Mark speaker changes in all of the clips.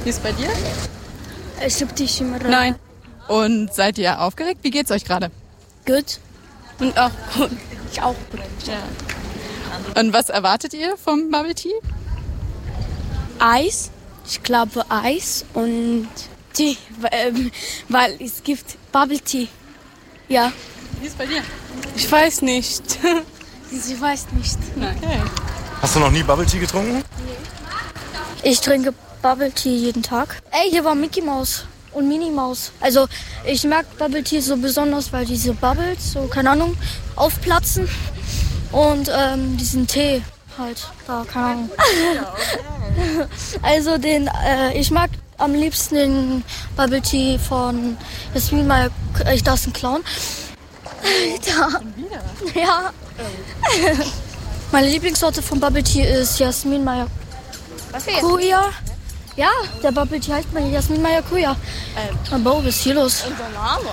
Speaker 1: Wie ist bei dir?
Speaker 2: Nein.
Speaker 1: Und seid ihr aufgeregt? Wie geht's euch gerade?
Speaker 2: Gut. Und auch gut. Ich auch gut.
Speaker 1: Ja. Und was erwartet ihr vom Bubble Tea?
Speaker 2: Eis. Ich glaube Eis und Tee, weil es gibt Bubble Tea. Ja.
Speaker 1: Wie ist bei dir?
Speaker 2: Ich weiß nicht. Sie weiß nicht.
Speaker 1: Okay.
Speaker 3: Hast du noch nie Bubble Tea getrunken?
Speaker 2: Ich trinke Bubble Tea jeden Tag. Ey, hier war Mickey Mouse und Minnie Maus. Also ich mag Bubble Tea so besonders, weil diese Bubbles, so keine Ahnung, aufplatzen. Und diesen Tee halt, da, keine Ahnung. Also ich mag am liebsten den Bubble Tea von Jasmin Meyer. Das ist ein Clown. Alter. Ja. Meine Lieblingssorte von Bubble Tea ist Jasmin Meyer. Kuya. Ja, der Bubble Tea heißt mal Jasmin Meyer Kuya. Aber was ist hier los?
Speaker 4: Unser Name.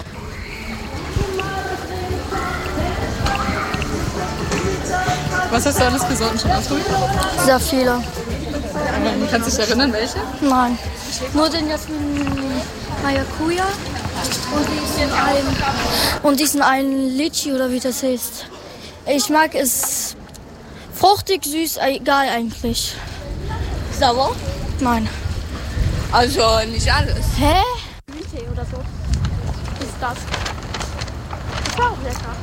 Speaker 1: Was hast du alles für Sorten schon ausprobiert?
Speaker 2: Sehr viele.
Speaker 1: Kannst du dich erinnern, welche?
Speaker 2: Nein. Nur den Jasmin Meyer Kuya und diesen einen Litchi oder wie das heißt. Ich mag es fruchtig, süß, egal eigentlich.
Speaker 4: Sauer?
Speaker 2: Nein.
Speaker 4: Also nicht alles.
Speaker 2: Hä?
Speaker 4: Grüntee oder so. Ist das. Das war auch lecker.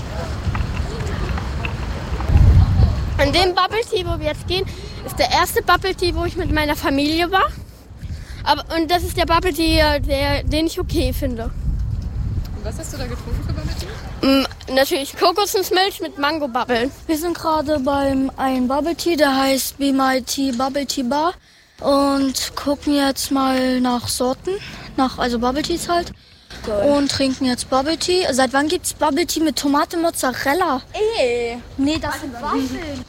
Speaker 4: An dem Bubble Tea, wo wir jetzt gehen, ist der erste Bubble Tea, wo ich mit meiner Familie war. Und das ist der Bubble Tea, den ich okay finde.
Speaker 1: Und was hast du da getrunken für Bubble Tea?
Speaker 4: Natürlich Kokosnussmilch mit Mango-Bubble.
Speaker 2: Wir sind gerade beim einem Bubble Tea, der heißt Be My Tea Bubble Tea Bar. Und gucken jetzt mal nach Sorten, also Bubble Teas halt. Und trinken jetzt Bubble Tea. Seit wann gibt's Bubble Tea mit Tomate Mozzarella? Nee, das sind Waffeln.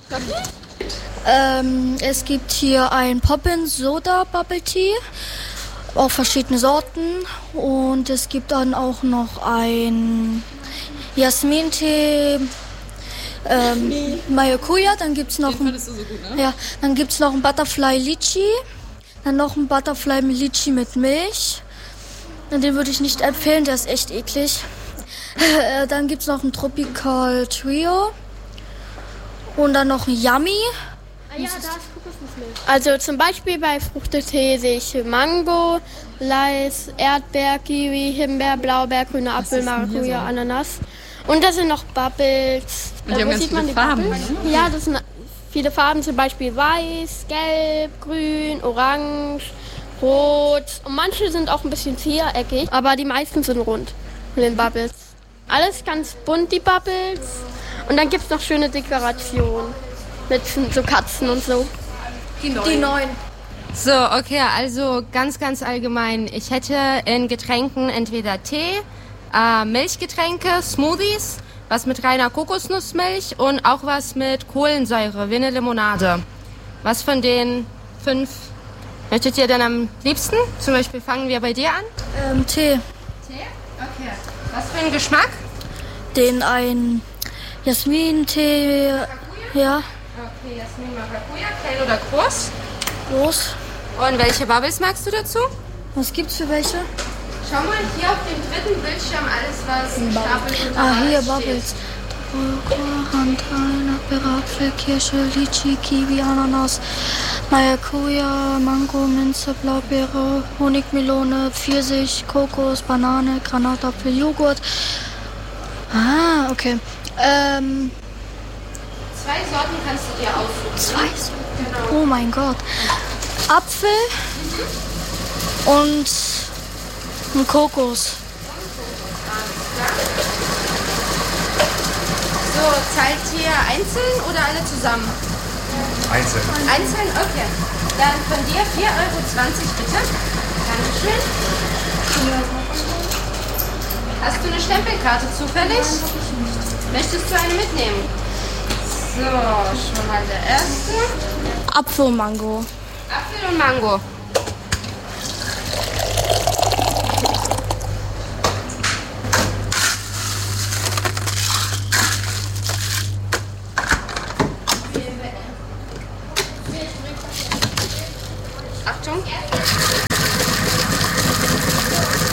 Speaker 2: Es gibt hier ein Poppin Soda Bubble Tea. Auch verschiedene Sorten. Und es gibt dann auch noch ein Jasmin-Tee. Maracuja, dann gibt's noch
Speaker 1: Den fandest du so gut, ne?
Speaker 2: ja, dann gibt's noch ein Butterfly Litchi, dann noch ein Butterfly Litchi mit Milch. Den würde ich nicht empfehlen, der ist echt eklig. Dann gibt's noch ein Tropical Trio und dann noch ein Yummy.
Speaker 4: Ja, da ist Kokosnussmilch. Also zum Beispiel bei Fruchtetee sehe ich Mango, Lais, Erdbeer, Kiwi, Himbeer, Blaubeer, grüner Apfel, Maracuja, Ananas. Und da sind noch Bubbles.
Speaker 1: Und die haben ganz viele Farben, ne?
Speaker 4: Ja, das sind viele Farben, zum Beispiel weiß, gelb, grün, orange, rot. Und manche sind auch ein bisschen viereckig, aber die meisten sind rund mit den Bubbles. Alles ganz bunt, die Bubbles. Und dann gibt es noch schöne Dekorationen mit so Katzen und so.
Speaker 2: Die neuen.
Speaker 5: So, okay, also ganz allgemein. Ich hätte in Getränken entweder Tee, Milchgetränke, Smoothies, was mit reiner Kokosnussmilch und auch was mit Kohlensäure, wie eine Limonade. Was von den 5 möchtet ihr denn am liebsten? Zum Beispiel fangen wir bei dir an.
Speaker 2: Tee.
Speaker 5: Tee? Okay. Was für ein Geschmack?
Speaker 2: Den ein Jasmin-Tee. Ja.
Speaker 5: Okay, Jasmin Maracuja, klein oder groß?
Speaker 2: Groß.
Speaker 5: Und welche Bubbles magst du dazu?
Speaker 2: Was gibt's für welche?
Speaker 5: Schau mal hier auf dem dritten Bildschirm alles, was gestapelt
Speaker 2: Hier Bubbles. Hantana, Apfel, Kirsche, Litchi, Kiwi, Ananas, Maracuja, Mango, Minze, Blaubeere, Honigmelone, Pfirsich, Kokos, Banane, Granatapfel, Joghurt. Ah, okay.
Speaker 5: 2 Sorten kannst du dir aussuchen.
Speaker 2: 2 Sorten?
Speaker 5: Genau.
Speaker 2: Oh mein Gott. Apfel und ein Kokos.
Speaker 5: So, zahlt ihr einzeln oder alle zusammen?
Speaker 3: Einzeln.
Speaker 5: Einzeln? Okay. Dann von dir 4,20 € bitte. Dankeschön. Hast du eine Stempelkarte zufällig? Möchtest du eine mitnehmen? So, schon mal der erste.
Speaker 2: Apfel und Mango.
Speaker 5: Apfel und Mango.